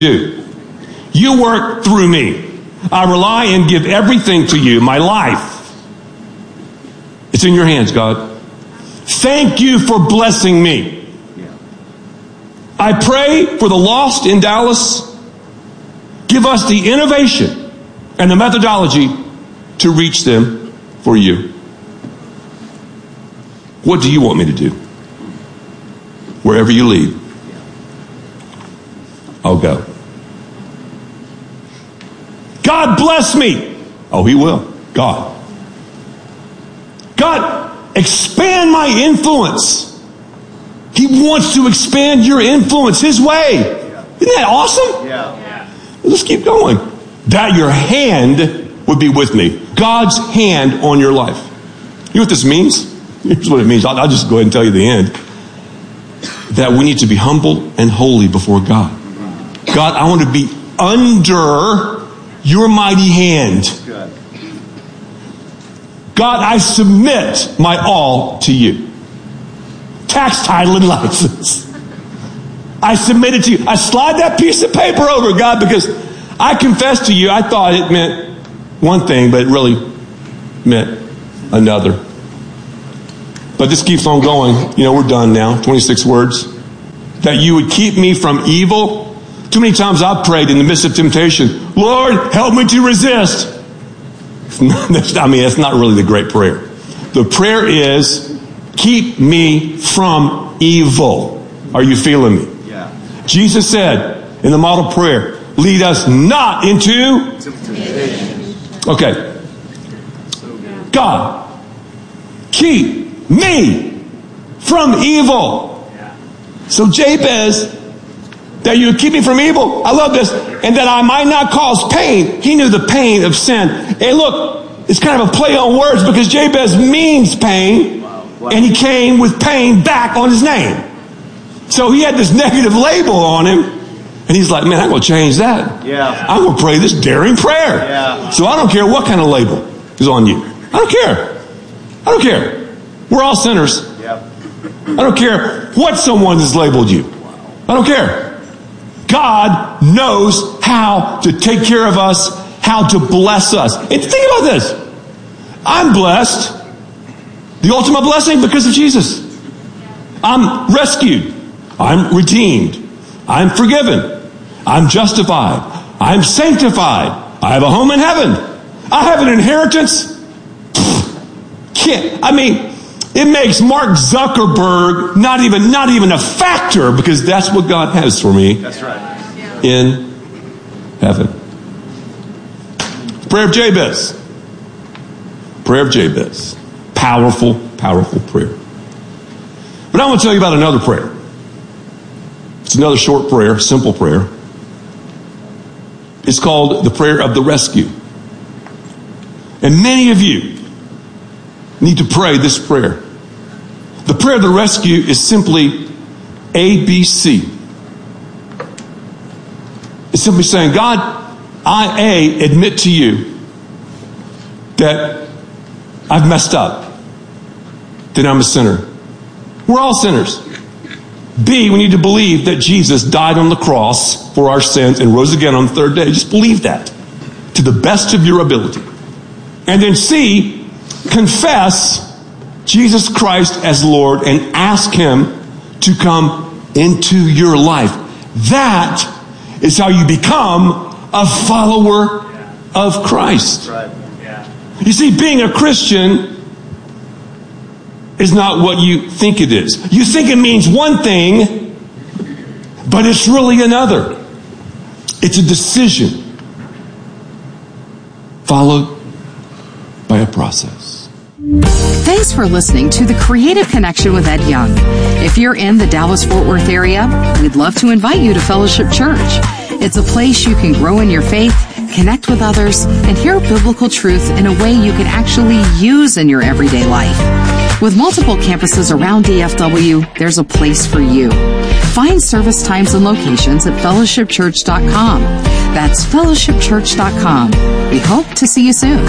do. You work through me. I rely and give everything to you, my life. It's in your hands, God. Thank you for blessing me. I pray for the lost in Dallas. Give us the innovation and the methodology to reach them for you. What do you want me to do? Wherever you lead, I'll go. God bless me. Oh, he will. God, expand my influence. He wants to expand your influence his way. Isn't that awesome? Yeah. Let's keep going. That your hand would be with me. God's hand on your life. You know what this means? Here's what it means. I'll just go ahead and tell you the end. That we need to be humble and holy before God. God, I want to be under your mighty hand. God, I submit my all to you. Tax title and license. I submit it to you. I slide that piece of paper over, God, because I confess to you, I thought it meant one thing, but it really meant another. But this keeps on going. You know, we're done now. 26 words. That you would keep me from evil. Too many times I've prayed in the midst of temptation, Lord, help me to resist. That's not really the great prayer. The prayer is, keep me from evil. Are you feeling me? Yeah. Jesus said in the model prayer, lead us not into temptation. Okay. God, keep me from evil. So Jabez, that you would keep me from evil. I love this. And that I might not cause pain. He knew the pain of sin. Hey, look, it's kind of a play on words because Jabez means pain. Wow. And he came with pain back on his name. So he had this negative label on him. And he's like, man, I'm going to change that. Yeah. I'm going to pray this daring prayer. Yeah. So I don't care what kind of label is on you. I don't care. I don't care. We're all sinners. Yep. I don't care what someone has labeled you. I don't care. God knows how to take care of us, how to bless us. And think about this. I'm blessed. The ultimate blessing because of Jesus. I'm rescued. I'm redeemed. I'm forgiven. I'm justified. I'm sanctified. I have a home in heaven. I have an inheritance. It makes Mark Zuckerberg not even a factor because that's what God has for me. That's right. In heaven. Prayer of Jabez. Prayer of Jabez. Powerful, powerful prayer. But I want to tell you about another prayer. It's another short prayer, simple prayer. It's called the prayer of the rescue. And many of you need to pray this prayer. The prayer of the rescue is simply ABC. It's simply saying, God, I admit to you that I've messed up, that I'm a sinner. We're all sinners. B, we need to believe that Jesus died on the cross for our sins and rose again on the third day. Just believe that to the best of your ability. And then C, confess Jesus Christ as Lord and ask him to come into your life. That is how you become a follower of Christ. Right. Yeah. You see, being a Christian is not what you think it is. You think it means one thing, but it's really another. It's a decision followed by a process. Thanks for listening to The Creative Connection with Ed Young. If you're in the Dallas-Fort Worth area, we'd love to invite you to Fellowship Church. It's a place you can grow in your faith, connect with others, and hear biblical truth in a way you can actually use in your everyday life. With multiple campuses around DFW, there's a place for you. Find service times and locations at fellowshipchurch.com. That's fellowshipchurch.com. We hope to see you soon.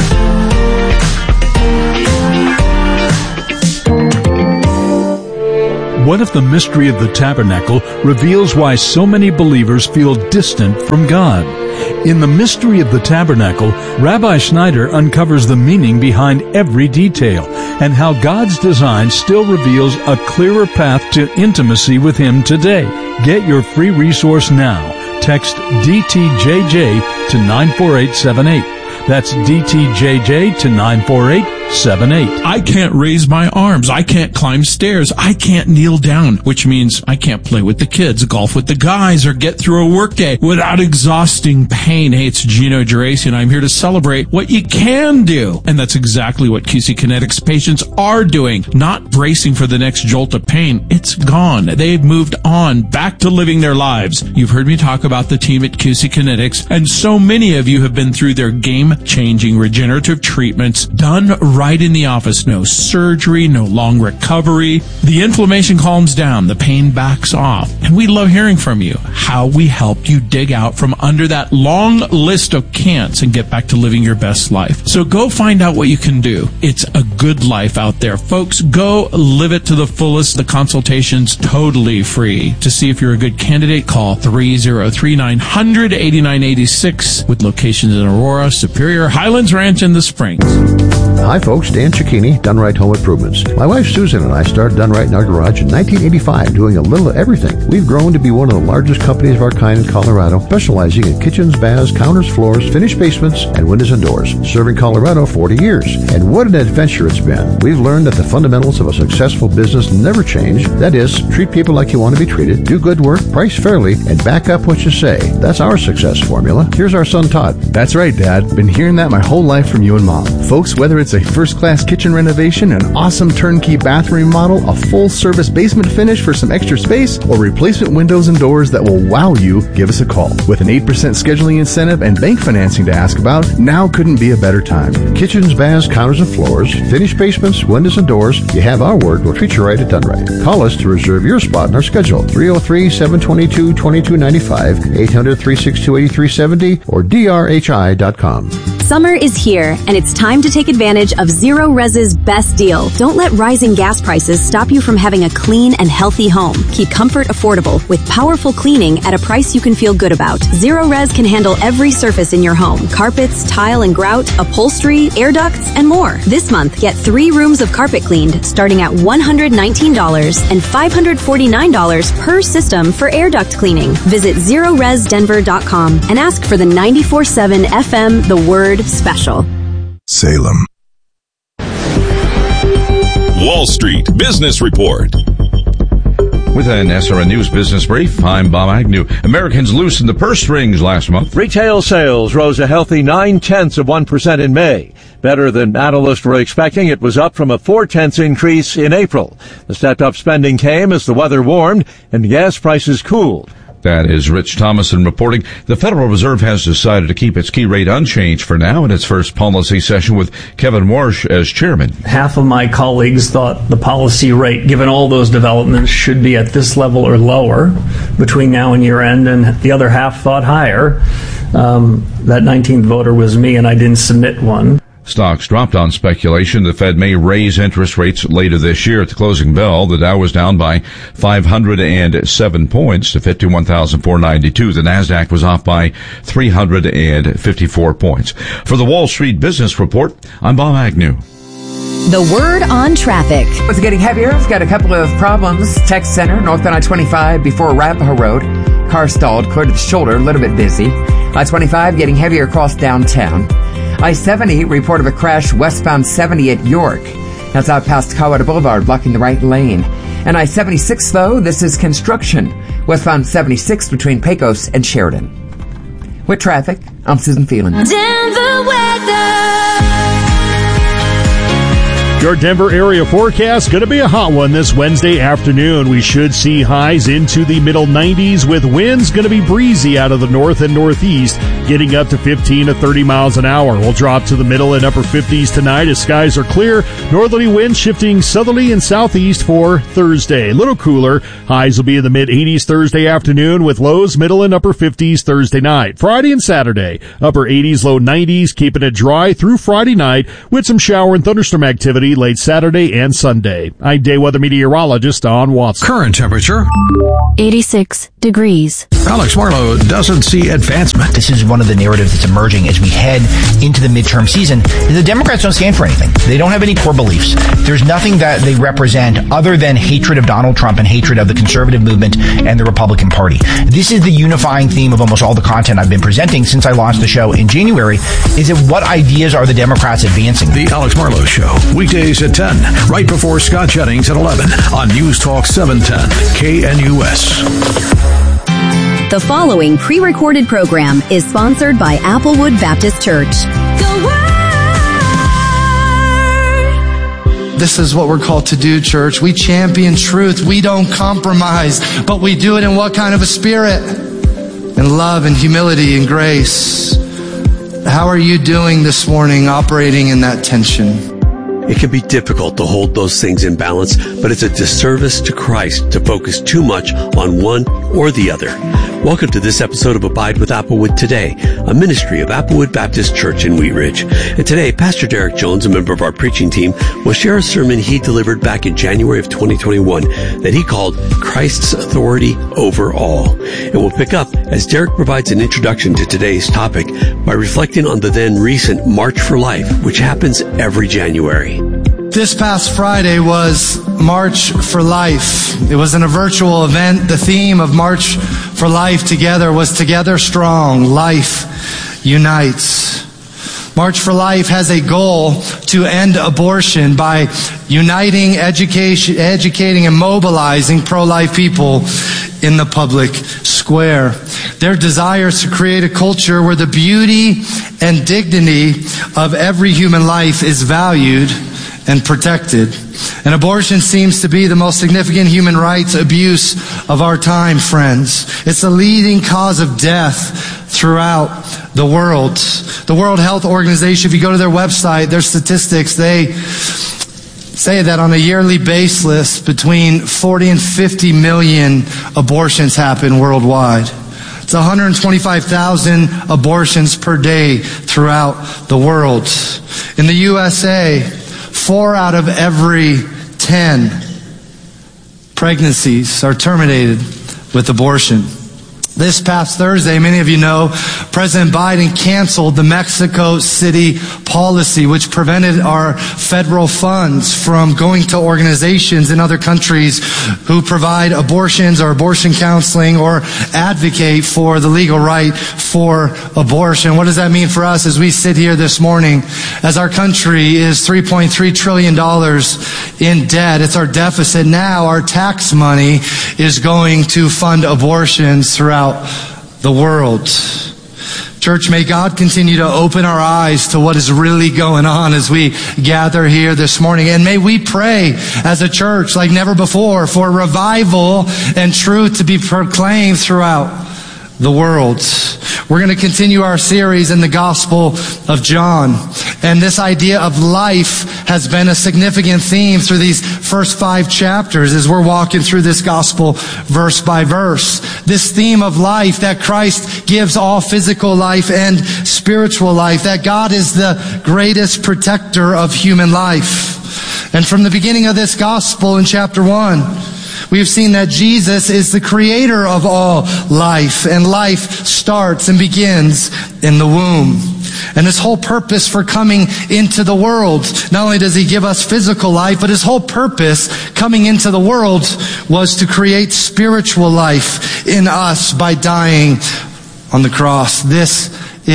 What if the mystery of the tabernacle reveals why so many believers feel distant from God? In The Mystery of the Tabernacle, Rabbi Schneider uncovers the meaning behind every detail and how God's design still reveals a clearer path to intimacy with Him today. Get your free resource now. Text DTJJ to 94878. That's DTJJ to 94878. I can't raise my arms. I can't climb stairs. I can't kneel down, which means I can't play with the kids, golf with the guys, or get through a workday without exhausting pain. Hey, it's Gino Geraci, and I'm here to celebrate what you can do. And that's exactly what QC Kinetics patients are doing. Not bracing for the next jolt of pain. It's gone. They've moved on, back to living their lives. You've heard me talk about the team at QC Kinetics, and so many of you have been through their game-changing regenerative treatments done right in the office. No surgery, no long recovery. The inflammation calms down, the pain backs off, and we love hearing from you how we helped you dig out from under that long list of can'ts and get back to living your best life. So go find out what you can do. It's a good life out there, folks. Go live it to the fullest. The consultation's totally free. To see if you're a good candidate, call 303-900-8986 with locations in Aurora, Superior, Highlands Ranch, and the Springs. Hi folks, Dan Cicchini, Done Right Home Improvements. My wife Susan and I started Done Right in our garage in 1985, doing a little of everything. We've grown to be one of the largest companies of our kind in Colorado, specializing in kitchens, baths, counters, floors, finished basements, and windows and doors. Serving Colorado 40 years. And what an adventure it's been. We've learned that the fundamentals of a successful business never change. That is, treat people like you want to be treated, do good work, price fairly, and back up what you say. That's our success formula. Here's our son Todd. That's right, Dad. Been hearing that my whole life from you and Mom. Folks, whether it's a first-class kitchen renovation, an awesome turnkey bathroom model, a full-service basement finish for some extra space, or replacement windows and doors that will wow you, give us a call. With an 8% scheduling incentive and bank financing to ask about, now couldn't be a better time. Kitchens, baths, counters, and floors, finished basements, windows, and doors. You have our word. We'll treat you right at Done Right. Call us to reserve your spot in our schedule. 303-722-2295, 800-362-8370, or drhi.com. Summer is here, and it's time to take advantage of Zero Res's best deal. Don't let rising gas prices stop you from having a clean and healthy home. Keep comfort affordable with powerful cleaning at a price you can feel good about. Zero Res can handle every surface in your home. Carpets, tile and grout, upholstery, air ducts, and more. This month, get 3 rooms of carpet cleaned starting at $119 and $549 per system for air duct cleaning. Visit ZeroResDenver.com and ask for the 94.7 FM The Word Special. Salem. Wall Street Business Report. With an SRN News Business Brief, I'm Bob Agnew. Americans loosened the purse strings last month. Retail sales rose a healthy 0.9% in May. Better than analysts were expecting. It was up from a 0.4 increase in April. The stepped-up spending came as the weather warmed and gas prices cooled. That is Rich Thomason reporting. The Federal Reserve has decided to keep its key rate unchanged for now in its first policy session with Kevin Warsh as chairman. Half of my colleagues thought the policy rate, given all those developments, should be at this level or lower between now and year end, and the other half thought higher. That 19th voter was me, and I didn't submit one. Stocks dropped on speculation the Fed may raise interest rates later this year. At the closing bell, the Dow was down by 507 points to 51,492. The Nasdaq was off by 354 points. For the Wall Street Business Report, I'm Bob Agnew. The word on traffic. It's getting heavier. It's got a couple of problems. Tech Center, northbound I-25 before Arapahoe Road. Car stalled, clear to the shoulder, a little bit busy. I-25 getting heavier across downtown. I-70 report of a crash westbound 70 at York. That's out past Colorado Boulevard, blocking the right lane. And I-76, though, this is construction. Westbound 76 between Pecos and Sheridan. With traffic, I'm Susan Phelan. Denver weather. Your Denver area forecast going to be a hot one this Wednesday afternoon. We should see highs into the middle 90s with winds going to be breezy out of the north and northeast, getting up to 15 to 30 miles an hour. We'll drop to the middle and upper 50s tonight as skies are clear. Northerly winds shifting southerly and southeast for Thursday. A little cooler. Highs will be in the mid 80s Thursday afternoon with lows middle and upper 50s Thursday night. Friday and Saturday, upper 80s, low 90s, keeping it dry through Friday night with some shower and thunderstorm activity humidity late Saturday and Sunday. I'm day weather meteorologist Don Watson. Current temperature 86 degrees. Alex Marlowe doesn't see advancement. This is one of the narratives that's emerging as we head into the midterm season. The Democrats don't stand for anything. They don't have any core beliefs. There's nothing that they represent other than hatred of Donald Trump and hatred of the conservative movement and the Republican Party. This is the unifying theme of almost all the content I've been presenting since I launched the show in January, is that what ideas are the Democrats advancing? The Alex Marlowe Show, weekdays at 10, right before Scott Jennings at 11 on News Talk 710 KNUS. The following pre-recorded program is sponsored by Applewood Baptist Church. This is what we're called to do, church. We champion truth. We don't compromise, but we do it in what kind of a spirit? In love and humility and grace. How are you doing this morning operating in that tension? It can be difficult to hold those things in balance, but it's a disservice to Christ to focus too much on one or the other. Welcome to this episode of Abide with Applewood Today, a ministry of Applewood Baptist Church in Wheat Ridge. And today, Pastor Derek Jones, a member of our preaching team, will share a sermon he delivered back in January of 2021 that he called Christ's Authority Over All. And we'll pick up as Derek provides an introduction to today's topic by reflecting on the then recent March for Life, which happens every January. This past Friday was March for Life. It was in a virtual event. The theme of March for Life together was Together Strong, Life Unites. March for Life has a goal to end abortion by uniting, educating, and mobilizing pro-life people in the public square. Their desire is to create a culture where the beauty and dignity of every human life is valued and protected. And abortion seems to be the most significant human rights abuse of our time, friends. It's the leading cause of death throughout the world. The World Health Organization, if you go to their website, their statistics, they say that on a yearly basis, between 40 and 50 million abortions happen worldwide. It's 125,000 abortions per day throughout the world. In the USA, 4 out of every 10 pregnancies are terminated with abortion. This past Thursday, many of you know, President Biden canceled the Mexico City policy, which prevented our federal funds from going to organizations in other countries who provide abortions or abortion counseling or advocate for the legal right for abortion. What does that mean for us as we sit here this morning? As our country is $3.3 trillion in debt, it's our deficit. Now our tax money is going to fund abortions throughout the world. Church, may God continue to open our eyes to what is really going on as we gather here this morning. And may we pray as a church like never before for revival and truth to be proclaimed throughout the world. We're going to continue our series in the Gospel of John. And this idea of life has been a significant theme through these first 5 chapters as we're walking through this gospel verse by verse. This theme of life, that Christ gives all physical life and spiritual life, that God is the greatest protector of human life. And from the beginning of this gospel in chapter 1, we've seen that Jesus is the creator of all life, and life starts and begins in the womb. And his whole purpose for coming into the world, not only does he give us physical life, but his whole purpose coming into the world was to create spiritual life in us by dying on the cross. This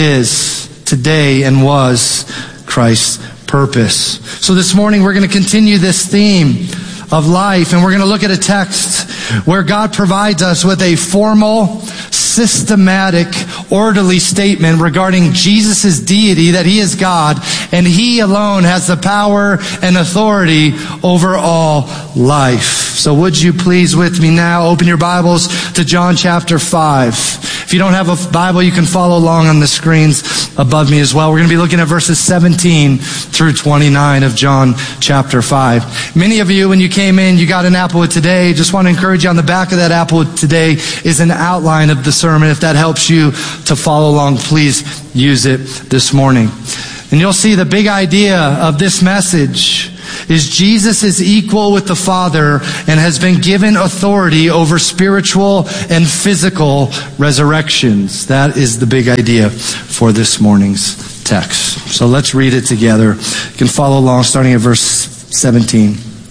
is today and was Christ's purpose. So this morning we're going to continue this theme of life, and we're going to look at a text where God provides us with a formal, systematic, orderly statement regarding Jesus' deity, that he is God, and he alone has the power and authority over all life. So would you please with me now open your Bibles to John chapter 5. If you don't have a Bible, you can follow along on the screens above me as well. We're going to be looking at verses 17 through 29 of John chapter 5. Many of you, when you came in, you got an Applewood Today. Just want to encourage you, on the back of that Applewood Today is an outline of the sermon. If that helps you to follow along, please use it this morning. And you'll see the big idea of this message is Jesus is equal with the Father and has been given authority over spiritual and physical resurrections. That is the big idea for this morning's text. So let's read it together. You can follow along starting at verse 17.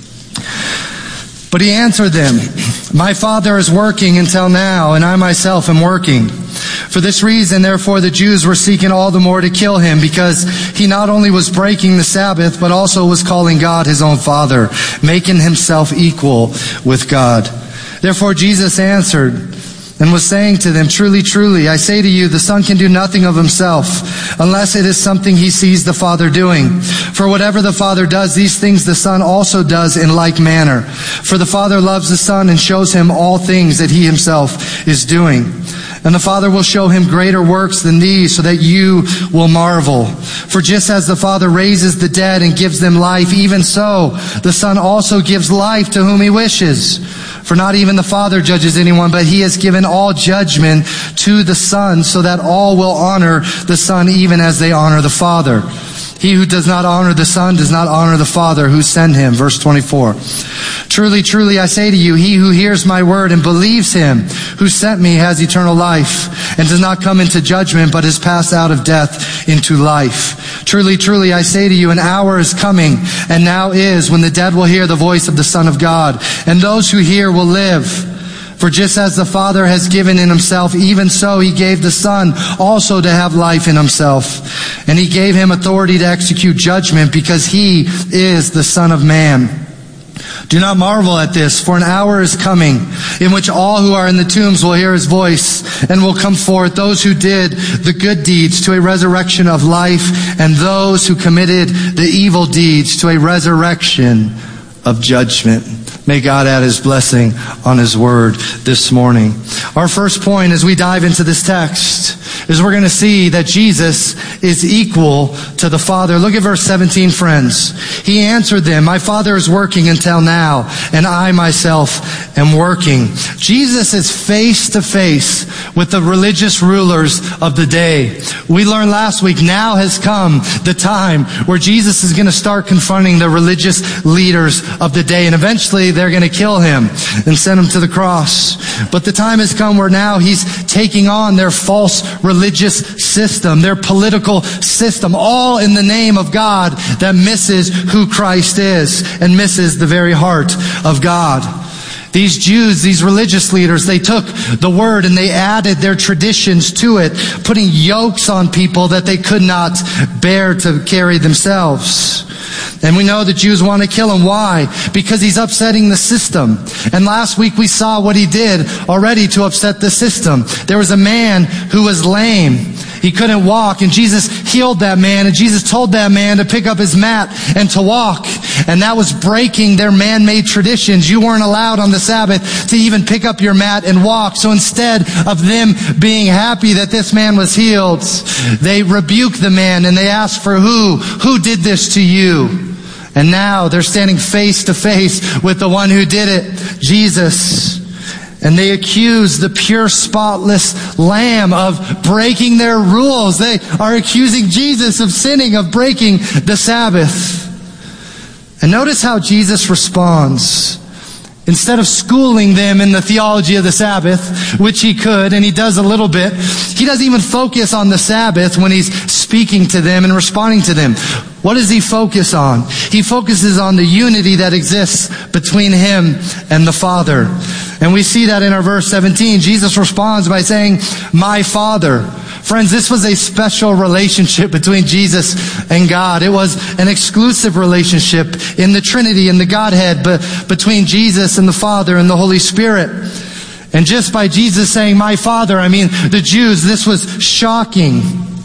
But he answered them, my Father is working until now, and I myself am working. For this reason, therefore, the Jews were seeking all the more to kill him, because he not only was breaking the Sabbath, but also was calling God his own Father, making himself equal with God. Therefore Jesus answered and was saying to them, truly, truly, I say to you, the Son can do nothing of himself, unless it is something he sees the Father doing. For whatever the Father does, these things the Son also does in like manner. For the Father loves the Son and shows him all things that he himself is doing. And the Father will show him greater works than these, so that you will marvel. For just as the Father raises the dead and gives them life, even so the Son also gives life to whom he wishes. For not even the Father judges anyone, but he has given all judgment to the Son, so that all will honor the Son even as they honor the Father. He who does not honor the Son does not honor the Father who sent him. Verse 24. Truly, truly, I say to you, he who hears my word and believes him who sent me has eternal life, and does not come into judgment, but is passed out of death into life. Truly, truly, I say to you, an hour is coming, and now is, when the dead will hear the voice of the Son of God, and those who hear will live. For just as the Father has given in himself, even so he gave the Son also to have life in himself. And he gave him authority to execute judgment, because he is the Son of Man. Do not marvel at this, for an hour is coming in which all who are in the tombs will hear his voice and will come forth, those who did the good deeds to a resurrection of life, and those who committed the evil deeds to a resurrection of judgment. May God add his blessing on his word this morning. Our first point as we dive into this text is we're going to see that Jesus is equal to the Father. Look at verse 17, friends. He answered them, my Father is working until now, and I myself am working. Jesus is face to face with the religious rulers of the day. We learned last week, now has come the time where Jesus is going to start confronting the religious leaders of the day, and eventually they're going to kill him and send him to the cross. But the time has come where now he's taking on their false religious system, their political system, all in the name of God that misses who Christ is and misses the very heart of God. These Jews, these religious leaders, they took the word and they added their traditions to it, putting yokes on people that they could not bear to carry themselves. And we know the Jews want to kill him. Why? Because he's upsetting the system. And last week we saw what he did already to upset the system. There was a man who was lame. He couldn't walk, and Jesus healed that man, and Jesus told that man to pick up his mat and to walk. And that was breaking their man-made traditions. You weren't allowed on the Sabbath to even pick up your mat and walk. So instead of them being happy that this man was healed, they rebuked the man and they asked for who did this to you? And now they're standing face to face with the one who did it, Jesus. And they accuse the pure, spotless Lamb of breaking their rules. They are accusing Jesus of sinning, of breaking the Sabbath. And notice how Jesus responds. Instead of schooling them in the theology of the Sabbath, which he could, and he does a little bit, he doesn't even focus on the Sabbath when he's speaking to them and responding to them. What does he focus on? He focuses on the unity that exists between him and the Father. And we see that in our verse 17. Jesus responds by saying, my Father. Friends, this was a special relationship between Jesus and God. It was an exclusive relationship in the Trinity, in the Godhead, but between Jesus and the Father and the Holy Spirit. And just by Jesus saying, my Father, I mean, the Jews, this was shocking.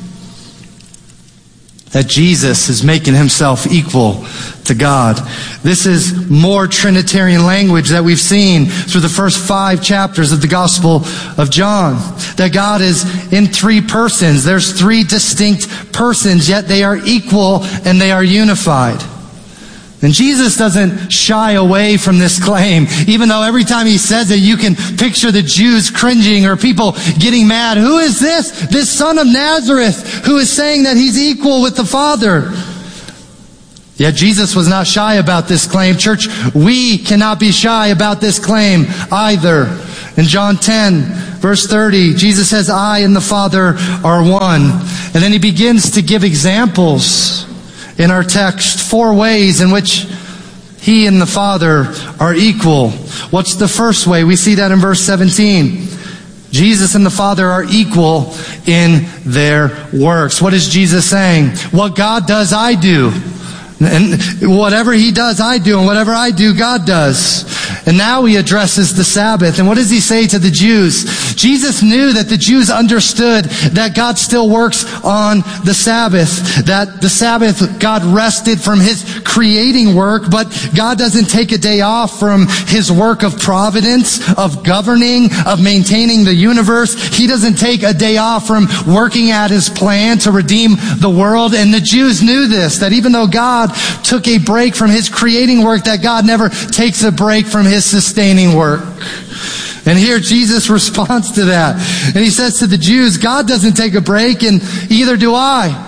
That Jesus is making himself equal to God. This is more Trinitarian language that we've seen through the first 5 chapters of the Gospel of John. That God is in 3 persons. There's 3 distinct persons, yet they are equal and they are unified. And Jesus doesn't shy away from this claim, even though every time he says it, you can picture the Jews cringing or people getting mad. Who is this? This son of Nazareth who is saying that he's equal with the Father. Yet Jesus was not shy about this claim. Church, we cannot be shy about this claim either. In John 10, verse 30, Jesus says, I and the Father are one. And then he begins to give examples in our text, 4 ways in which he and the Father are equal. What's the first way? We see that in verse 17. Jesus and the Father are equal in their works. What is Jesus saying? What God does, I do. And whatever he does, I do. And whatever I do, God does. And now he addresses the Sabbath. And what does he say to the Jews? Jesus knew that the Jews understood that God still works on the Sabbath. That the Sabbath, God rested from his creating work, but God doesn't take a day off from his work of providence, of governing, of maintaining the universe. He doesn't take a day off from working at his plan to redeem the world. And the Jews knew this, that even though God took a break from his creating work, that God never takes a break from his sustaining work. And here Jesus responds to that. And he says to the Jews, God doesn't take a break, and either do I.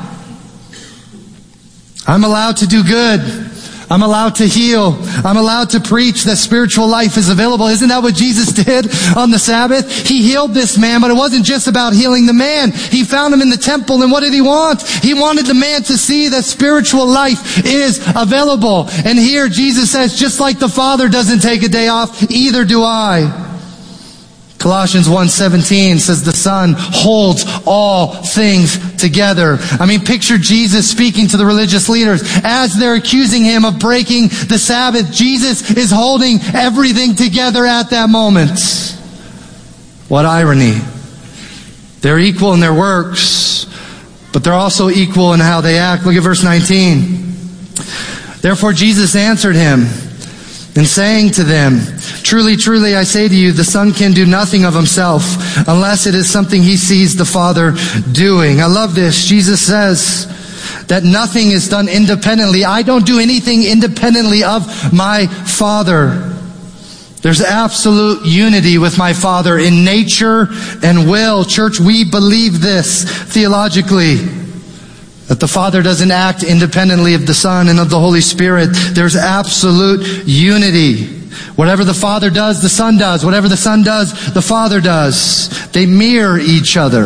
I'm allowed to do good. I'm allowed to heal. I'm allowed to preach that spiritual life is available. Isn't that what Jesus did on the Sabbath? He healed this man, but it wasn't just about healing the man. He found him in the temple, and what did he want? He wanted the man to see that spiritual life is available. And here Jesus says, just like the Father doesn't take a day off, either do I. Colossians 1:17 says the Son holds all things together. I mean, picture Jesus speaking to the religious leaders as they're accusing him of breaking the Sabbath. Jesus is holding everything together at that moment. What irony. They're equal in their works, but they're also equal in how they act. Look at verse 19. Therefore Jesus answered him, and saying to them, truly, truly, I say to you, the Son can do nothing of himself unless it is something he sees the Father doing. I love this. Jesus says that nothing is done independently. I don't do anything independently of my Father. There's absolute unity with my Father in nature and will. Church, we believe this theologically. That the Father doesn't act independently of the Son and of the Holy Spirit. There's absolute unity. Whatever the Father does, the Son does. Whatever the Son does, the Father does. They mirror each other.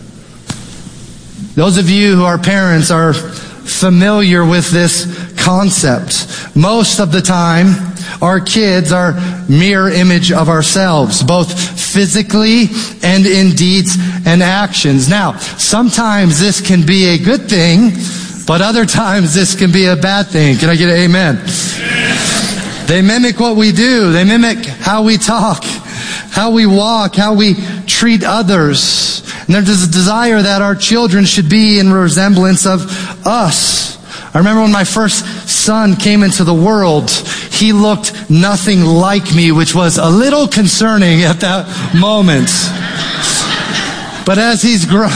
Those of you who are parents are familiar with this concept. Most of the time, our kids are mirror image of ourselves, both physically and in deeds and actions. Now, sometimes this can be a good thing, but other times this can be a bad thing. Can I get an amen? They mimic what we do. They mimic how we talk, how we walk, how we treat others. And there's a desire that our children should be in resemblance of us. I remember when my first son came into the world, he looked nothing like me, which was a little concerning at that moment. But as he's grown,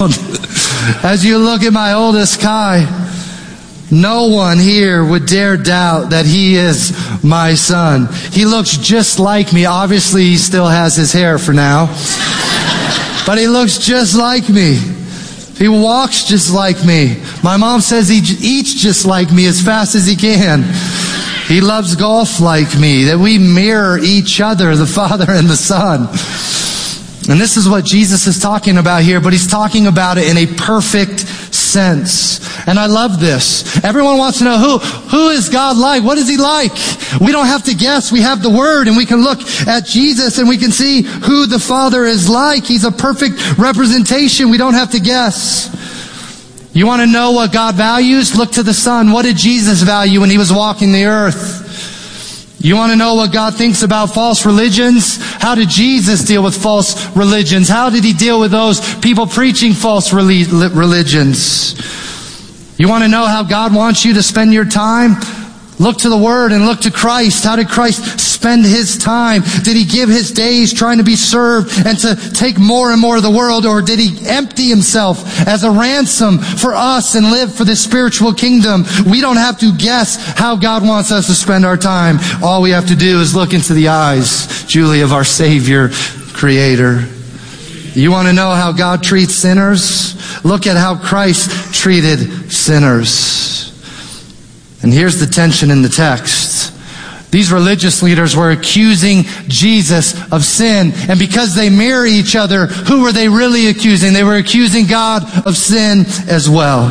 as you look at my oldest Kai, no one here would dare doubt that he is my son. He looks just like me. Obviously, he still has his hair for now. But he looks just like me. He walks just like me. My mom says he eats just like me as fast as he can. He loves golf like me. That we mirror each other, the Father and the Son. And this is what Jesus is talking about here, but he's talking about it in a perfect sense. And I love this. Everyone wants to know who is God like? What is he like? We don't have to guess. We have the Word, and we can look at Jesus and we can see who the Father is like. He's a perfect representation. We don't have to guess. You want to know what God values? Look to the Son. What did Jesus value when he was walking the earth? You want to know what God thinks about false religions? How did Jesus deal with false religions? How did he deal with those people preaching false religions? You want to know how God wants you to spend your time? Look to the Word and look to Christ. How did Christ spend his time? Did he give his days trying to be served and to take more and more of the world? Or did he empty himself as a ransom for us and live for the spiritual kingdom? We don't have to guess how God wants us to spend our time. All we have to do is look into the eyes, Julie, of our Savior, Creator. You want to know how God treats sinners? Look at how Christ treated sinners. And here's the tension in the text. These religious leaders were accusing Jesus of sin. And because they mirror each other, who were they really accusing? They were accusing God of sin as well.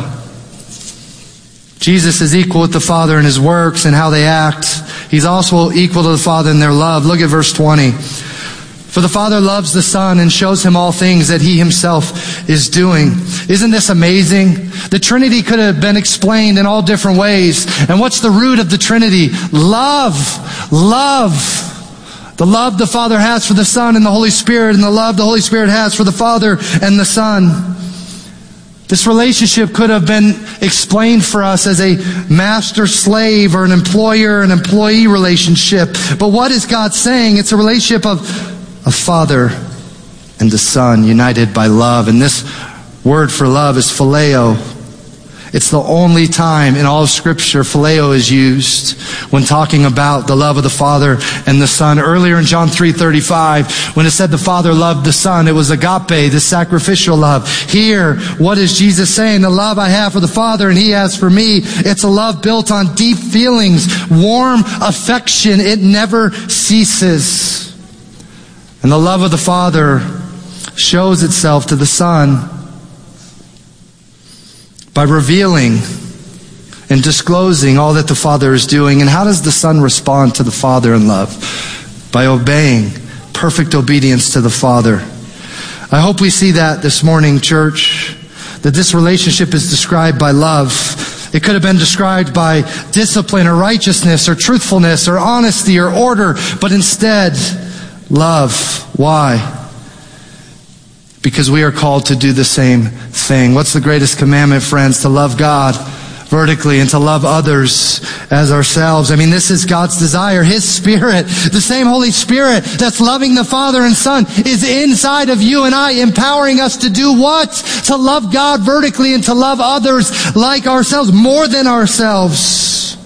Jesus is equal with the Father in his works and how they act. He's also equal to the Father in their love. Look at verse 20. For the Father loves the Son and shows him all things that he himself is doing. Isn't this amazing? The Trinity could have been explained in all different ways. And what's the root of the Trinity? Love. Love. The love the Father has for the Son and the Holy Spirit, and the love the Holy Spirit has for the Father and the Son. This relationship could have been explained for us as a master-slave or an employer and employee relationship. But what is God saying? It's a relationship of a father and a son united by love. And this word for love is phileo. It's the only time in all of Scripture phileo is used when talking about the love of the Father and the Son. Earlier in John 3:35, when it said the Father loved the Son, it was agape, the sacrificial love. Here, what is Jesus saying? The love I have for the Father and He has for me, it's a love built on deep feelings, warm affection. It never ceases. And the love of the Father shows itself to the Son by revealing and disclosing all that the Father is doing. And how does the Son respond to the Father in love? By obeying, perfect obedience to the Father. I hope we see that this morning, church, that this relationship is described by love. It could have been described by discipline or righteousness or truthfulness or honesty or order, but instead, love. Why? Because we are called to do the same thing. What's the greatest commandment, friends? To love God vertically and to love others as ourselves. I mean, this is God's desire. His Spirit, the same Holy Spirit that's loving the Father and Son, is inside of you and I, empowering us to do what? To love God vertically and to love others like ourselves, more than ourselves.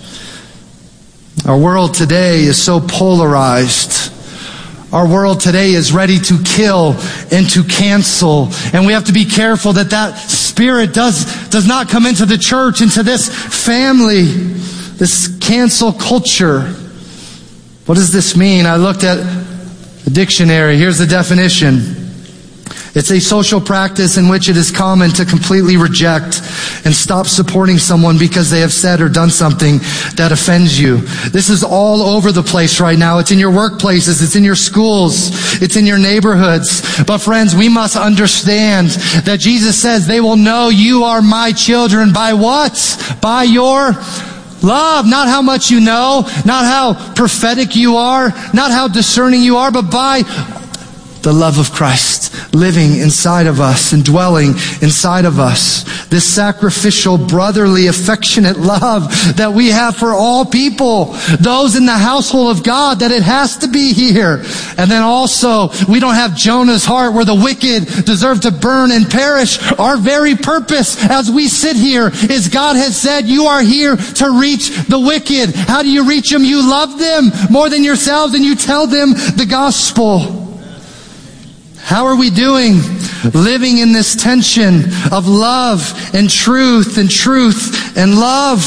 Our world today is so polarized. Our world today is ready to kill and to cancel. And we have to be careful that that spirit does not come into the church, into this family, this cancel culture. What does this mean? I looked at the dictionary. Here's the definition. It's a social practice in which it is common to completely reject and stop supporting someone because they have said or done something that offends you. This is all over the place right now. It's in your workplaces. It's in your schools. It's in your neighborhoods. But friends, we must understand that Jesus says they will know you are my children by what? By your love. Not how much you know, not how prophetic you are, not how discerning you are, but by the love of Christ living inside of us and dwelling inside of us. This sacrificial, brotherly, affectionate love that we have for all people. Those in the household of God, that it has to be here. And then also, we don't have Jonah's heart where the wicked deserve to burn and perish. Our very purpose as we sit here is God has said, you are here to reach the wicked. How do you reach them? You love them more than yourselves and you tell them the gospel. How are we doing? Living in this tension of love and truth and love.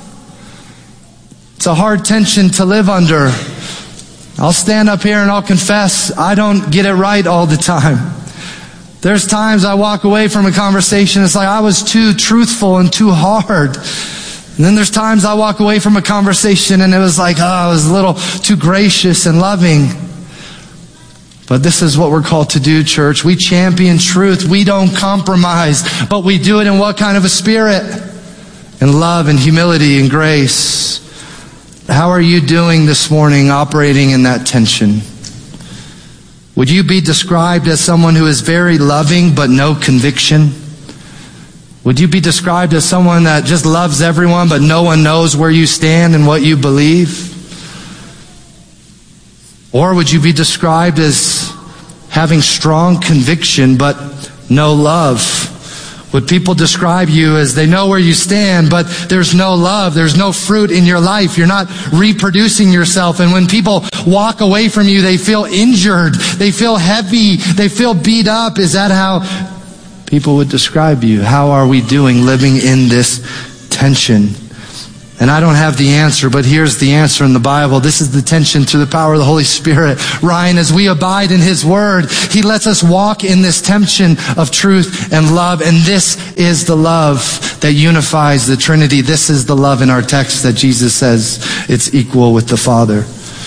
It's a hard tension to live under. I'll stand up here and I'll confess I don't get it right all the time. There's times I walk away from a conversation, it's like I was too truthful and too hard. And then there's times I walk away from a conversation and it was like, I was a little too gracious and loving. But this is what we're called to do, church. We champion truth. We don't compromise, but we do it in what kind of a spirit? In love and humility and grace. How are you doing this morning operating in that tension? Would you be described as someone who is very loving but no conviction? Would you be described as someone that just loves everyone but no one knows where you stand and what you believe? Or would you be described as having strong conviction but no love? Would people describe you as they know where you stand, but there's no love, there's no fruit in your life, you're not reproducing yourself, and when people walk away from you, they feel injured, they feel heavy, they feel beat up? Is that how people would describe you? How are we doing living in this tension? And I don't have the answer, but here's the answer in the Bible. This is the tension through the power of the Holy Spirit. Ryan, as we abide in His Word, He lets us walk in this tension of truth and love. And this is the love that unifies the Trinity. This is the love in our text that Jesus says it's equal with the Father.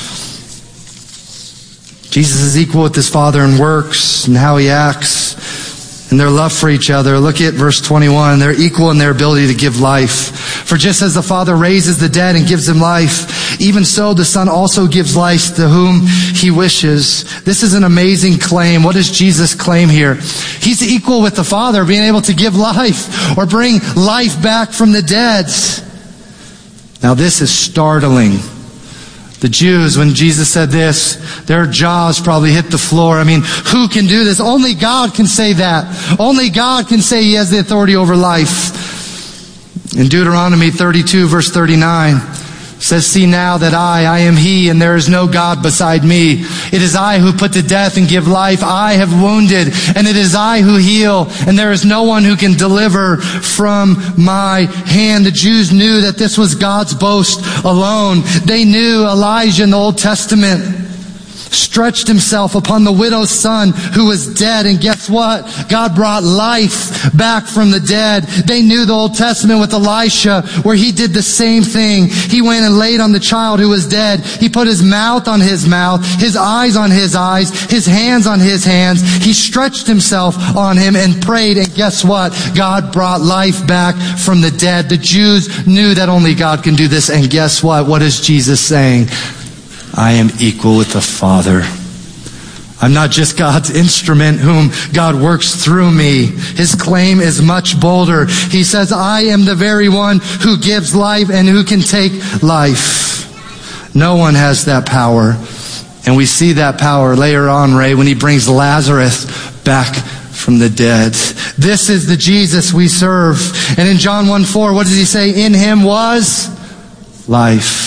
Jesus is equal with His Father in works and how He acts and their love for each other. Look at verse 21. They're equal in their ability to give life. For just as the Father raises the dead and gives them life, even so the Son also gives life to whom He wishes. This is an amazing claim. What does Jesus claim here? He's equal with the Father, being able to give life or bring life back from the dead. Now this is startling. The Jews, when Jesus said this, their jaws probably hit the floor. I mean, who can do this? Only God can say that. Only God can say He has the authority over life. In Deuteronomy 32, verse 39, says, see now that I am He, and there is no God beside me. It is I who put to death and give life. I have wounded, and it is I who heal, and there is no one who can deliver from my hand. The Jews knew that this was God's boast alone. They knew Elijah in the Old Testament stretched himself upon the widow's son who was dead. And guess what? God brought life back from the dead. They knew the Old Testament with Elisha, where he did the same thing. He went and laid on the child who was dead. He put his mouth on his mouth, his eyes on his eyes, his hands on his hands. He stretched himself on him and prayed. And guess what? God brought life back from the dead. The Jews knew that only God can do this. And guess what? What is Jesus saying? I am equal with the Father. I'm not just God's instrument whom God works through me. His claim is much bolder. He says, I am the very one who gives life and who can take life. No one has that power. And we see that power later on, Ray, when He brings Lazarus back from the dead. This is the Jesus we serve. And in John 1:4, what does He say? In Him was life.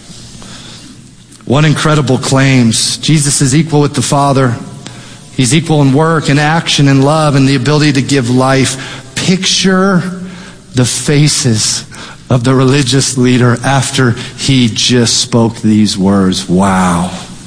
What incredible claims. Jesus is equal with the Father. He's equal in work and action and love and the ability to give life. Picture the faces of the religious leader after he just spoke these words. Wow.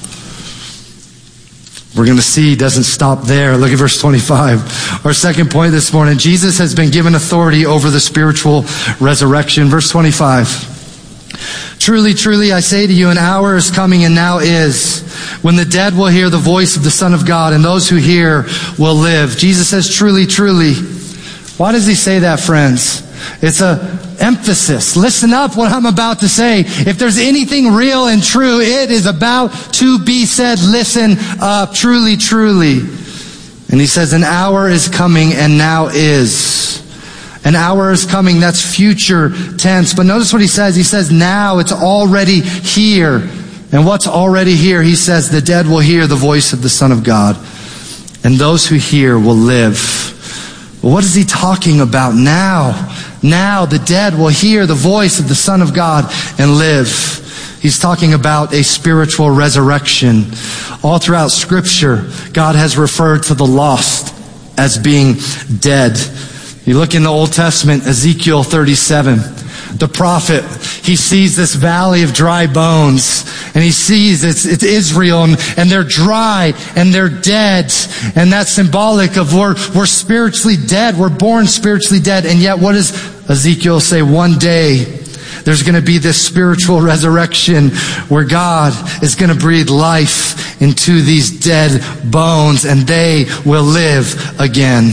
We're going to see he doesn't stop there. Look at verse 25. Our second point this morning. Jesus has been given authority over the spiritual resurrection. Verse 25. Truly, truly, I say to you, an hour is coming and now is, when the dead will hear the voice of the Son of God, and those who hear will live. Jesus says, truly, truly. Why does He say that, friends? It's a emphasis. Listen up what I'm about to say. If there's anything real and true, it is about to be said. Listen up. Truly, truly. And He says, an hour is coming and now is. An hour is coming, that's future tense. But notice what He says. He says, now, it's already here. And what's already here? He says, the dead will hear the voice of the Son of God. And those who hear will live. Well, what is He talking about now? Now, the dead will hear the voice of the Son of God and live. He's talking about a spiritual resurrection. All throughout Scripture, God has referred to the lost as being dead. You look in the Old Testament, Ezekiel 37, the prophet, he sees this valley of dry bones, and he sees it's Israel, and they're dry, and they're dead, and that's symbolic of we're spiritually dead, we're born spiritually dead, and yet what does Ezekiel say? One day, there's going to be this spiritual resurrection where God is going to breathe life into these dead bones, and they will live again.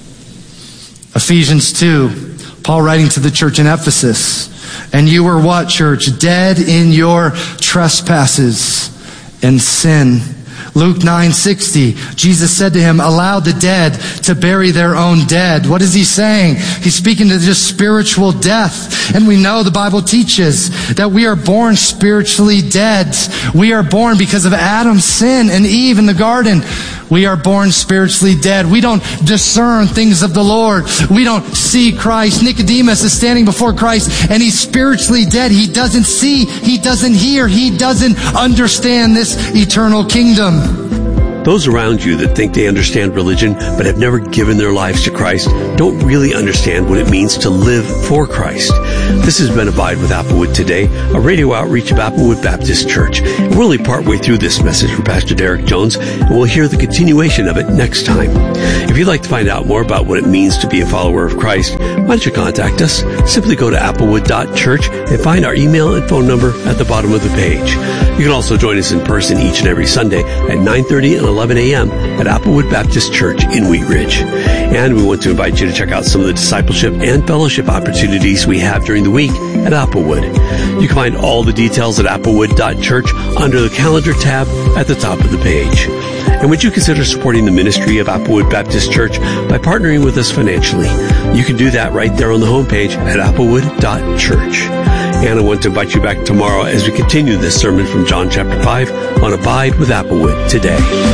Ephesians 2, Paul writing to the church in Ephesus. And you were what, church? Dead in your trespasses and sin. Luke 9:60, Jesus said to him, allow the dead to bury their own dead. What is He saying? He's speaking to just spiritual death. And we know the Bible teaches that we are born spiritually dead. We are born because of Adam's sin and Eve in the garden. We are born spiritually dead. We don't discern things of the Lord. We don't see Christ. Nicodemus is standing before Christ and he's spiritually dead. He doesn't see. He doesn't hear. He doesn't understand this eternal kingdom. Those around you that think they understand religion but have never given their lives to Christ don't really understand what it means to live for Christ. This has been Abide with Applewood Today, a radio outreach of Applewood Baptist Church. We're only partway through this message from Pastor Derek Jones, and we'll hear the continuation of it next time. If you'd like to find out more about what it means to be a follower of Christ, why don't you contact us? Simply go to applewood.church and find our email and phone number at the bottom of the page. You can also join us in person each and every Sunday at 9:30 and 11 a.m. at Applewood Baptist Church in Wheat Ridge. And we want to invite you to check out some of the discipleship and fellowship opportunities we have during the week at Applewood. You can find all the details at applewood.church under the calendar tab at the top of the page. And would you consider supporting the ministry of Applewood Baptist Church by partnering with us financially? You can do that right there on the homepage at applewood.church. And I want to invite you back tomorrow as we continue this sermon from John chapter 5 on Abide with Applewood Today.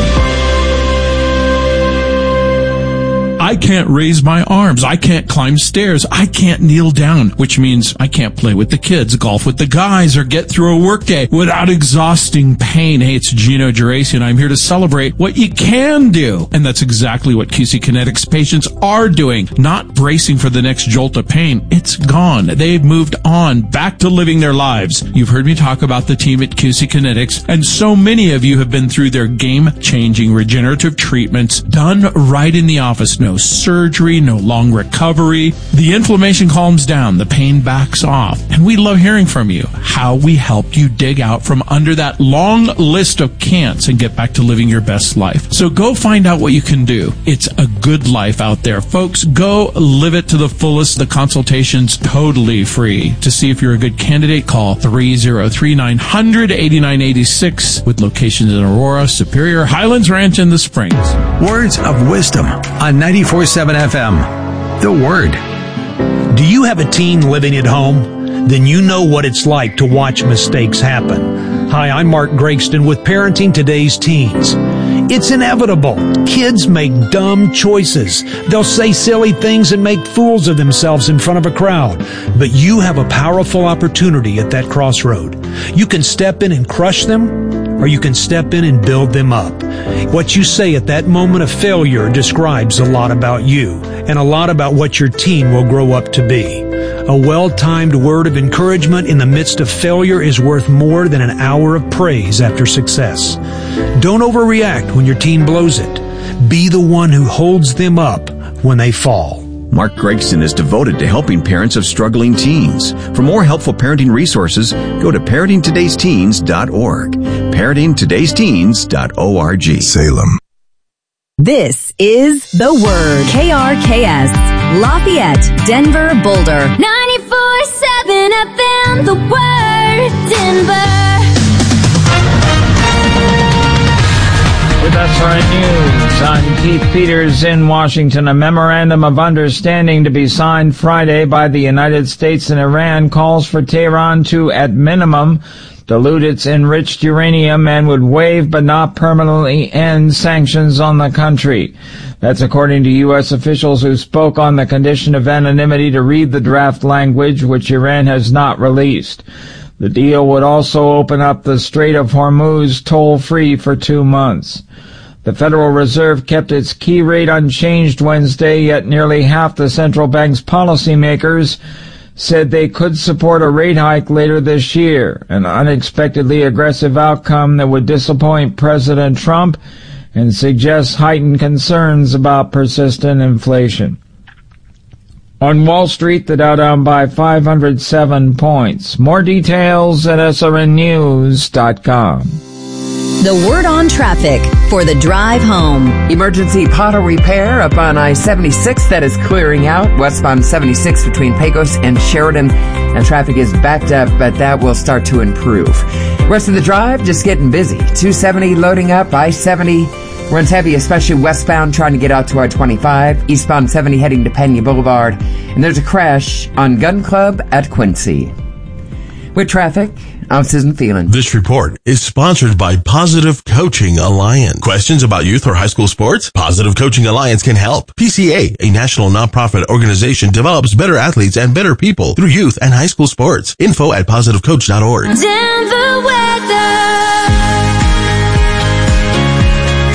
I can't raise my arms. I can't climb stairs. I can't kneel down, which means I can't play with the kids, golf with the guys, or get through a workday without exhausting pain. Hey, it's Gino Geraci, and I'm here to celebrate what you can do. And that's exactly what QC Kinetics patients are doing, not bracing for the next jolt of pain. It's gone. They've moved on, back to living their lives. You've heard me talk about the team at QC Kinetics, and so many of you have been through their game-changing regenerative treatments done right in the office. No surgery, no long recovery. The inflammation calms down, the pain backs off, and we love hearing from you how we helped you dig out from under that long list of can'ts and get back to living your best life. So go find out what you can do. It's a good life out there, folks. Go live it to the fullest. The consultation's totally free. To see if you're a good candidate, call 303-900-8986 with locations in Aurora, Superior, Highlands Ranch, and the Springs. Words of wisdom on 94.7 FM. The Word. Do you have a teen living at home? Then you know what it's like to watch mistakes happen. Hi, I'm Mark Gregston with Parenting Today's Teens. It's inevitable. Kids make dumb choices. They'll say silly things and make fools of themselves in front of a crowd. But you have a powerful opportunity at that crossroad. You can step in and crush them, or you can step in and build them up. What you say at that moment of failure describes a lot about you and a lot about what your teen will grow up to be. A well-timed word of encouragement in the midst of failure is worth more than an hour of praise after success. Don't overreact when your teen blows it. Be the one who holds them up when they fall. Mark Gregston is devoted to helping parents of struggling teens. For more helpful parenting resources, go to parentingtodaysteens.org. parentingtodaysteens.org. Salem. This is The Word. KRKS. Lafayette, Denver, Boulder. 94.7 FM, The Word, Denver. With SRN News, I'm Keith Peters in Washington. A memorandum of understanding to be signed Friday by the United States and Iran calls for Tehran to, at minimum, dilute its enriched uranium and would waive but not permanently end sanctions on the country. That's according to U.S. officials who spoke on the condition of anonymity to read the draft language, which Iran has not released. The deal would also open up the Strait of Hormuz toll-free for 2 months. The Federal Reserve kept its key rate unchanged Wednesday, yet nearly half the central bank's policymakers said they could support a rate hike later this year, an unexpectedly aggressive outcome that would disappoint President Trump and suggest heightened concerns about persistent inflation. On Wall Street, the Dow down by 507 points. More details at srnnews.com. The Word on traffic for the drive home. Emergency pothole repair up on I-76 that is clearing out. Westbound 76 between Pecos and Sheridan. And traffic is backed up, but that will start to improve. Rest of the drive, just getting busy. 270 loading up. I-70 runs heavy, especially westbound trying to get out to I-25. Eastbound 70 heading to Pena Boulevard. And there's a crash on Gun Club at Quincy. With traffic, I'm Susan Phelan. This report is sponsored by Positive Coaching Alliance. Questions about youth or high school sports? Positive Coaching Alliance can help. PCA, a national nonprofit organization, develops better athletes and better people through youth and high school sports. Info at positivecoach.org. Denver weather.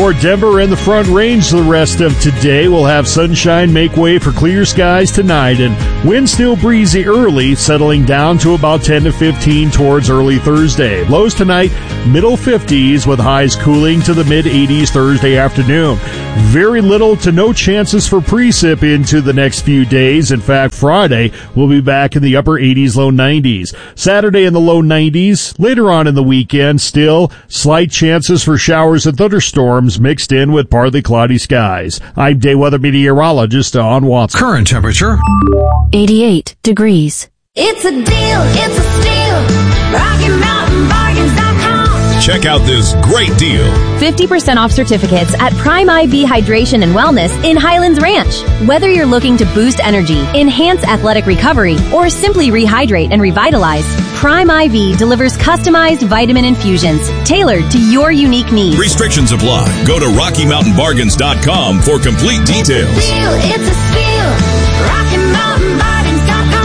For Denver and the Front Range the rest of today, we'll have sunshine make way for clear skies tonight, and winds still breezy early, settling down to about 10 to 15 towards early Thursday. Lows tonight, middle 50s, with highs cooling to the mid-80s Thursday afternoon. Very little to no chances for precip into the next few days. In fact, Friday will be back in the upper 80s, low 90s. Saturday in the low 90s. Later on in the weekend, still slight chances for showers and thunderstorms mixed in with partly cloudy skies. I'm day weather meteorologist Don Watson. Current temperature 88 degrees. It's a deal, it's a steal. RockyMountainBargains.com. Check out this great deal. 50% off certificates at Prime IV Hydration and Wellness in Highlands Ranch. Whether you're looking to boost energy, enhance athletic recovery, or simply rehydrate and revitalize, Prime IV delivers customized vitamin infusions tailored to your unique needs. Restrictions apply. Go to RockyMountainBargains.com for complete details. It's a steal. RockyMountainBargains.com.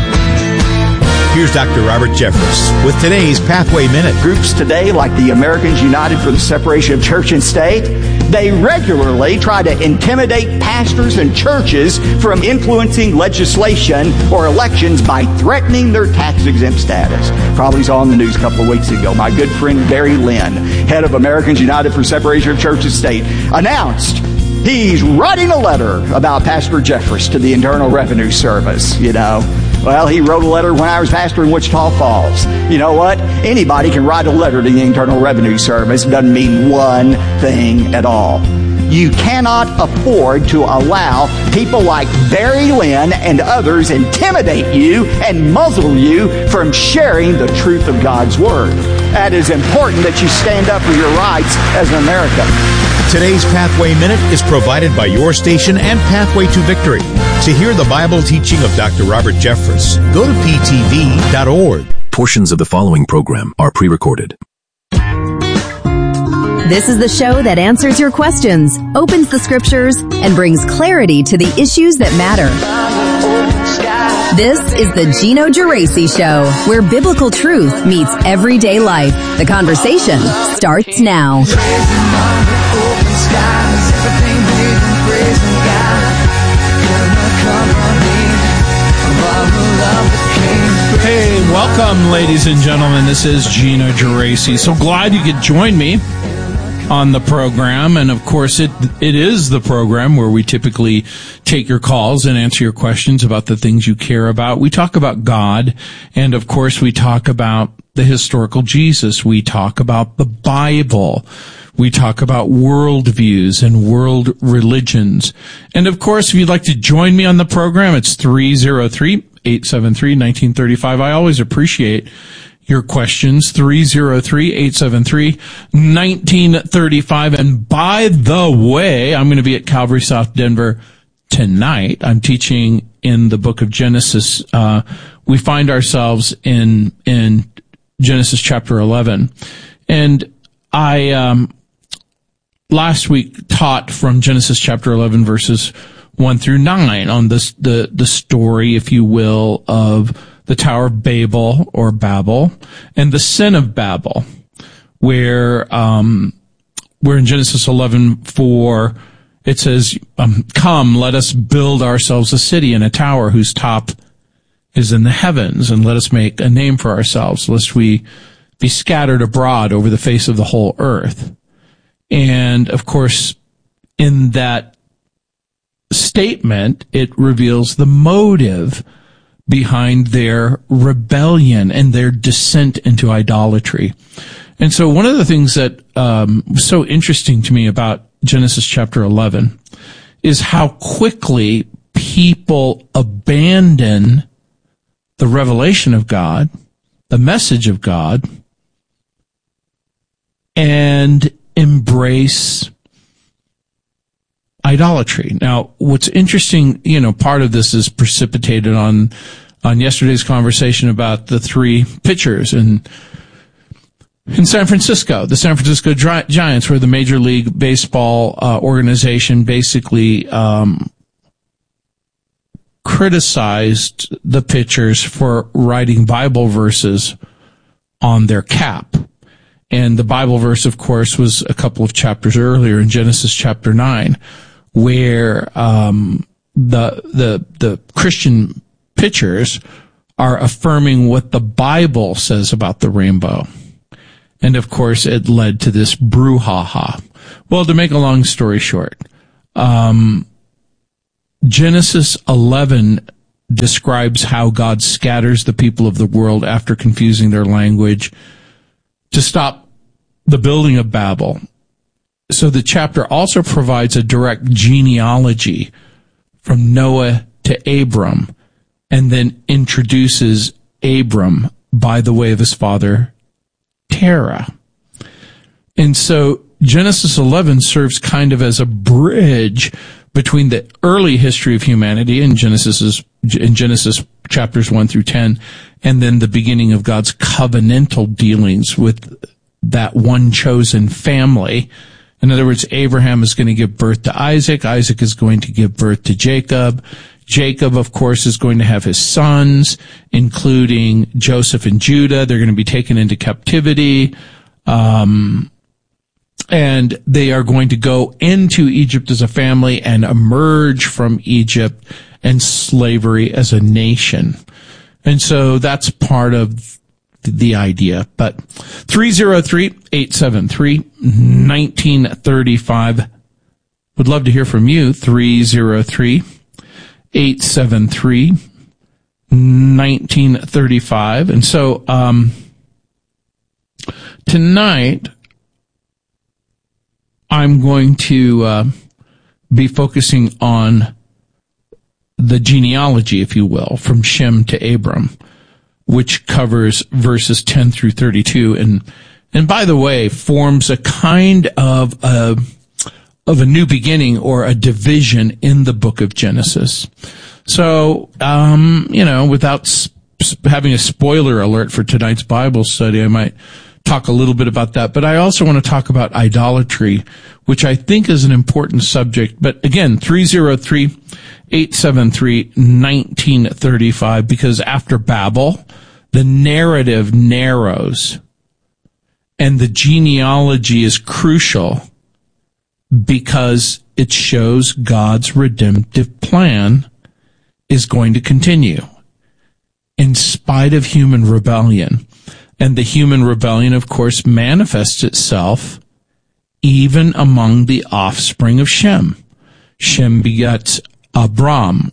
Here's Dr. Robert Jeffress with today's Pathway Minute. Groups today, like the Americans United for the Separation of Church and State, they regularly try to intimidate pastors and churches from influencing legislation or elections by threatening their tax-exempt status. Probably saw in the news a couple of weeks ago, my good friend Barry Lynn, head of Americans United for Separation of Church and State, announced he's writing a letter about Pastor Jeffress to the Internal Revenue Service, Well, he wrote a letter when I was pastor in Wichita Falls. You know what? Anybody can write a letter to the Internal Revenue Service. It doesn't mean one thing at all. You cannot afford to allow people like Barry Lynn and others intimidate you and muzzle you from sharing the truth of God's Word. That is important that you stand up for your rights as an American. Today's Pathway Minute is provided by your station and Pathway to Victory. To hear the Bible teaching of Dr. Robert Jeffress, go to ptv.org. Portions of the following program are pre-recorded. This is the show that answers your questions, opens the scriptures, and brings clarity to the issues that matter. This is the Gino Geraci Show, where biblical truth meets everyday life. The conversation starts now. Hey, welcome, ladies and gentlemen. This is Gino Geraci. So glad you could join me on the program. And of course, it is the program where we typically take your calls and answer your questions about the things you care about. We talk about God, and of course, we talk about the historical Jesus. We talk about the Bible. We talk about worldviews and world religions. And of course, if you'd like to join me on the program, it's 303-873-1935. I always appreciate your questions. 303-873-1935. And by the way, I'm going to be at Calvary South Denver tonight. I'm teaching in the book of Genesis. We find ourselves in Genesis chapter 11. And I last week taught from Genesis chapter 11 verses 1 through 9 on this, the story, if you will, of the Tower of Babel or Babel and the sin of Babel, where in Genesis 11:4 it says, "Come, let us build ourselves a city and a tower whose top is in the heavens, and let us make a name for ourselves, lest we be scattered abroad over the face of the whole earth." And of course, in that statement, it reveals the motive behind their rebellion and their descent into idolatry. And so one of the things that was so interesting to me about Genesis chapter 11 is how quickly people abandon the revelation of God, the message of God, and embrace idolatry. Now, what's interesting, part of this is precipitated on yesterday's conversation about the three pitchers in San Francisco. The San Francisco Giants were the Major League Baseball organization, basically criticized the pitchers for writing Bible verses on their cap. And the Bible verse, of course, was a couple of chapters earlier in Genesis chapter 9, where the Christian pictures are affirming what the Bible says about the rainbow. And of course, it led to this brouhaha. Well, to make a long story short, Genesis 11 describes how God scatters the people of the world after confusing their language to stop the building of Babel. So the chapter also provides a direct genealogy from Noah to Abram, and then introduces Abram by the way of his father Terah. And so Genesis 11 serves kind of as a bridge between the early history of humanity in Genesis chapters 1 through 10, and then the beginning of God's covenantal dealings with that one chosen family. In other words, Abraham is going to give birth to Isaac. Isaac is going to give birth to Jacob. Jacob, of course, is going to have his sons, including Joseph and Judah. They're going to be taken into captivity. And they are going to go into Egypt as a family and emerge from Egypt and slavery as a nation. And so that's part of the idea. But 303-873-1935. Would love to hear from you. 303-873-1935. And so tonight I'm going to be focusing on the genealogy, if you will, from Shem to Abram, which covers verses 10 through 32, and by the way, forms a kind of a new beginning or a division in the book of Genesis. So, without having a spoiler alert for tonight's Bible study, I might talk a little bit about that, but I also want to talk about idolatry, which I think is an important subject. But again, 303-873-1935, because after Babel, the narrative narrows, and the genealogy is crucial because it shows God's redemptive plan is going to continue in spite of human rebellion. And the human rebellion, of course, manifests itself even among the offspring of Shem. Shem begets Abram,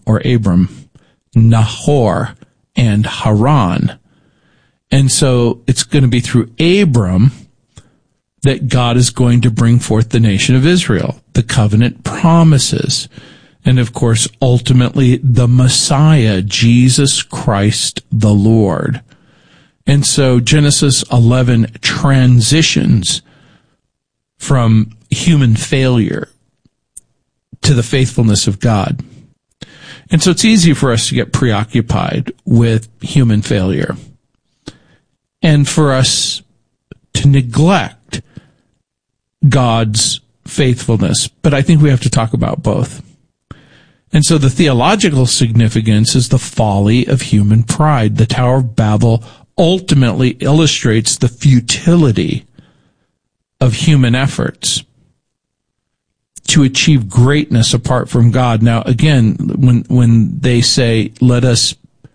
Nahor, and Haran. And so it's going to be through Abram that God is going to bring forth the nation of Israel, the covenant promises, and of course, ultimately, the Messiah, Jesus Christ the Lord. And so Genesis 11 transitions from human failure to the faithfulness of God. And so it's easy for us to get preoccupied with human failure and for us to neglect God's faithfulness. But I think we have to talk about both. And so the theological significance is the folly of human pride. The Tower of Babel ultimately illustrates the futility of human efforts to achieve greatness apart from God. Now, again, when they say, let us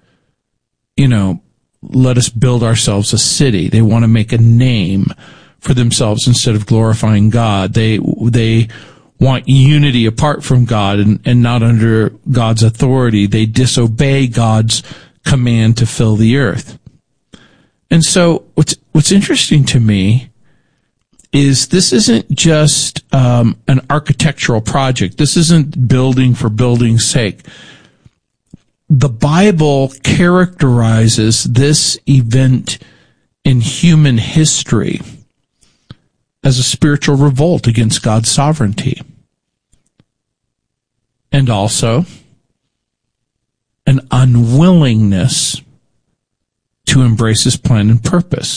build ourselves a city, they want to make a name for themselves instead of glorifying God. They want unity apart from God and not under God's authority. They disobey God's command to fill the earth. And so what's interesting to me is this isn't just an architectural project. This isn't building for building's sake. The Bible characterizes this event in human history as a spiritual revolt against God's sovereignty, and also an unwillingness to embrace his plan and purpose.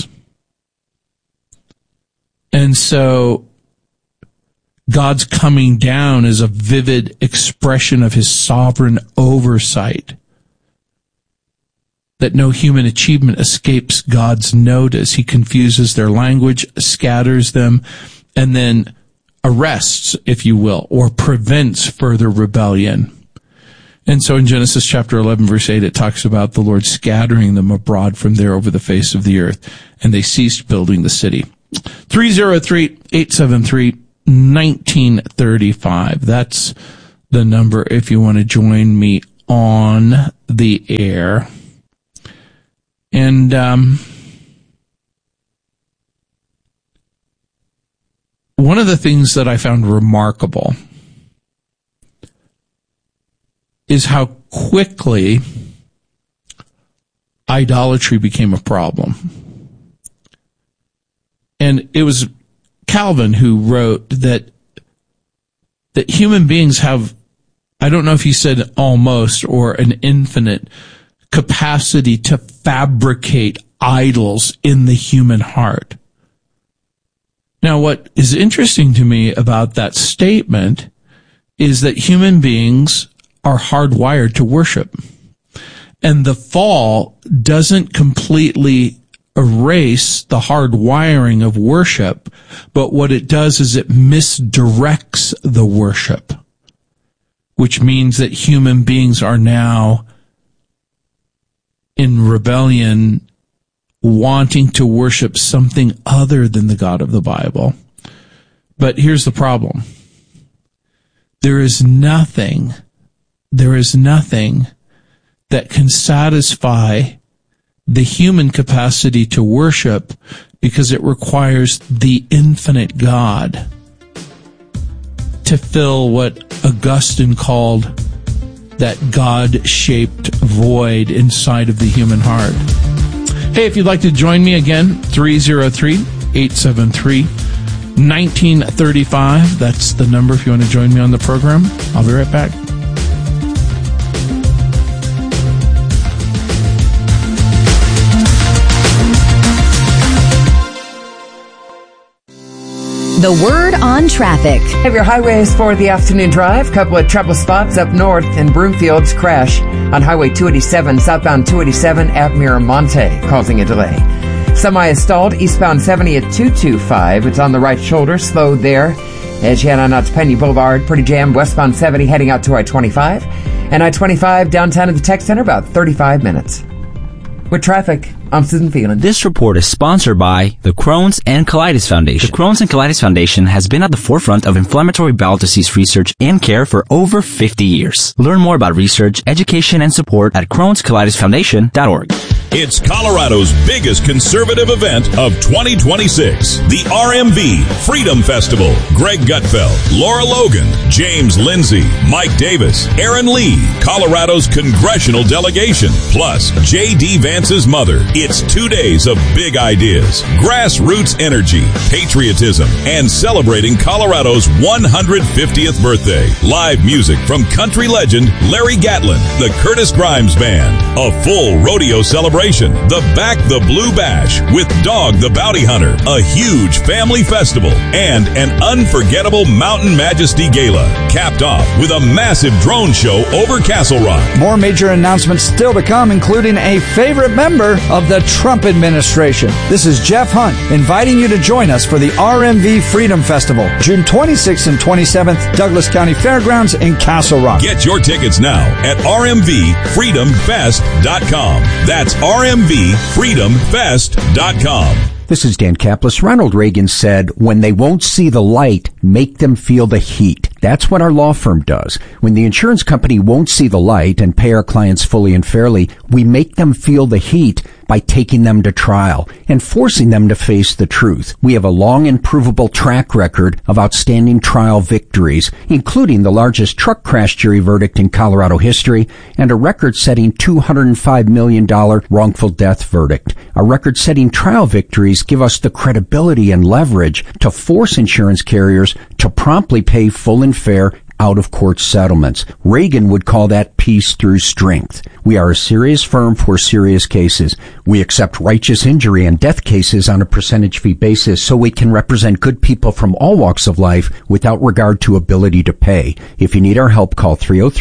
And so God's coming down is a vivid expression of his sovereign oversight that no human achievement escapes God's notice. He confuses their language, scatters them, and then arrests, if you will, or prevents further rebellion. And so in Genesis chapter 11, verse 8, it talks about the Lord scattering them abroad from there over the face of the earth, and they ceased building the city. 303-873-1935. That's the number if you want to join me on the air. And one of the things that I found remarkable is how quickly idolatry became a problem. And it was Calvin who wrote that human beings have, I don't know if he said almost or an infinite capacity to fabricate idols in the human heart. Now, what is interesting to me about that statement is that human beings are hardwired to worship. And the fall doesn't completely erase the hard wiring of worship, but what it does is it misdirects the worship, which means that human beings are now in rebellion, wanting to worship something other than the God of the Bible. But here's the problem. There is nothing that can satisfy the human capacity to worship, because it requires the infinite God to fill what Augustine called that God-shaped void inside of the human heart. Hey, if you'd like to join me again, 303-873-1935. That's the number if you want to join me on the program. I'll be right back. The Word on Traffic. Have your highways for the afternoon drive. Couple of trouble spots up north in Broomfield's crash on Highway 287, southbound 287 at Miramonte, causing a delay. Semi is stalled eastbound 70 at 225. It's on the right shoulder, slowed there as you head on out to Pena Boulevard. Pretty jammed westbound 70 heading out to I-25. And I-25 downtown at the Tech Center, about 35 minutes. With traffic, I'm Susan Phelan. This report is sponsored by the Crohn's and Colitis Foundation. The Crohn's and Colitis Foundation has been at the forefront of inflammatory bowel disease research and care for over 50 years. Learn more about research, education, and support at Crohn'sColitisFoundation.org. It's Colorado's biggest conservative event of 2026, the RMV Freedom Festival. Greg Gutfeld, Laura Logan, James Lindsay, Mike Davis, Aaron Lee, Colorado's congressional delegation, plus J.D. Vance's mother. It's 2 days of big ideas, grassroots energy, patriotism, and celebrating Colorado's 150th birthday. Live music from country legend Larry Gatlin, the Curtis Grimes Band, a full rodeo celebration, the Back the Blue Bash with Dog the Bounty Hunter, a huge family festival, and an unforgettable Mountain Majesty Gala, capped off with a massive drone show over Castle Rock. More major announcements still to come, including a favorite member of the Trump administration. This is Jeff Hunt inviting you to join us for the RMV Freedom Festival, June 26th and 27th, Douglas County Fairgrounds in Castle Rock. Get your tickets now at rmvfreedomfest.com. That's rmvfreedomfest.com. This is Dan Kaplis. Ronald Reagan said, when they won't see the light, make them feel the heat. That's what our law firm does. When the insurance company won't see the light and pay our clients fully and fairly, we make them feel the heat by taking them to trial and forcing them to face the truth. We have a long and provable track record of outstanding trial victories, including the largest truck crash jury verdict in Colorado history and a record-setting $205 million wrongful death verdict. Our record-setting trial victories give us the credibility and leverage to force insurance carriers to promptly pay full and fair out-of-court settlements. Reagan would call that peace through strength. We are a serious firm for serious cases. We accept righteous injury and death cases on a percentage fee basis so we can represent good people from all walks of life without regard to ability to pay. If you need our help, call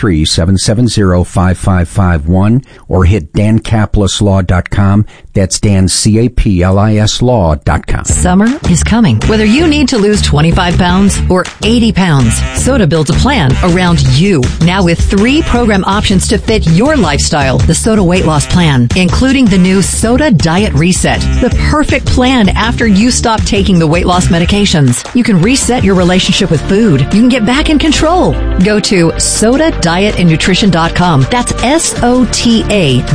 303-770-5551 or hit dancapluslaw.com. That's dancaplis.law.com. Summer is coming. Whether you need to lose 25 pounds or 80 pounds, Soda builds a plan around you. Now with 3 program options to fit your lifestyle. The Soda Weight Loss Plan, including the new Soda Diet Reset. The perfect plan after you stop taking the weight loss medications. You can reset your relationship with food. You can get back in control. Go to SodaDietandNutrition.com. That's SOTA